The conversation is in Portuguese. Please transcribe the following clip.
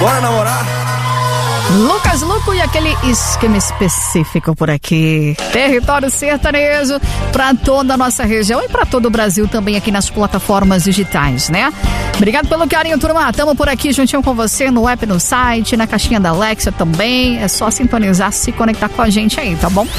Bora namorar? Lucas Luco e aquele esquema específico por aqui. Território sertanejo para toda a nossa região e para todo o Brasil também aqui nas plataformas digitais, né? Obrigado pelo carinho, turma. Tamo por aqui juntinho com você no app, no site, na caixinha da Alexa também. É só sintonizar, se conectar com a gente aí, tá bom?